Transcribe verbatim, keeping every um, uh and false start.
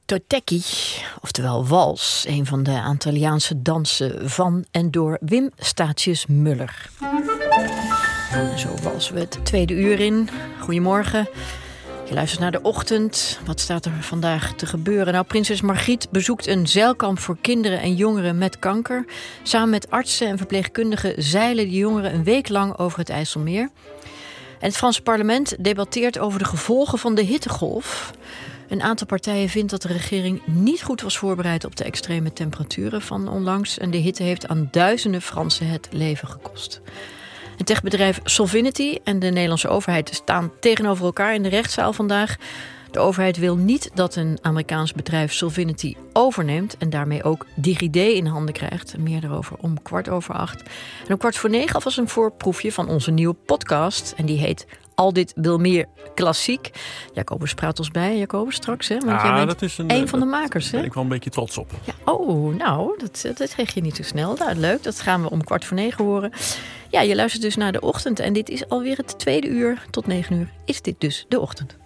Totecchi, oftewel wals, een van de Antilliaanse dansen van en door Wim Statius Muller. En zo walsen we het tweede uur in. Goedemorgen. Je luistert naar de ochtend. Wat staat er vandaag te gebeuren? Nou, prinses Margriet bezoekt een zeilkamp voor kinderen en jongeren met kanker. Samen met artsen en verpleegkundigen zeilen de jongeren een week lang over het IJsselmeer. En het Franse parlement debatteert over de gevolgen van de hittegolf. Een aantal partijen vindt dat de regering niet goed was voorbereid op de extreme temperaturen van onlangs. En de hitte heeft aan duizenden Fransen het leven gekost. Het techbedrijf Solvinity en de Nederlandse overheid staan tegenover elkaar in de rechtszaal vandaag. De overheid wil niet dat een Amerikaans bedrijf Solvinity overneemt en daarmee ook DigiD in handen krijgt. Meer daarover om kwart over acht. En om kwart voor negen alvast een voorproefje van onze nieuwe podcast. En die heet Al dit wil meer klassiek. Jacobus praat ons bij, Jacobus, straks. Hè? Want ah, jij bent dat is een, een van de dat, makers. Hè? Daar ben ik wel een beetje trots op. Ja, oh, nou, dat, dat kreeg je niet zo snel. Nou, leuk, dat gaan we om kwart voor negen horen. Ja, je luistert dus naar de ochtend. En dit is alweer het tweede uur. Tot negen uur is dit dus de ochtend.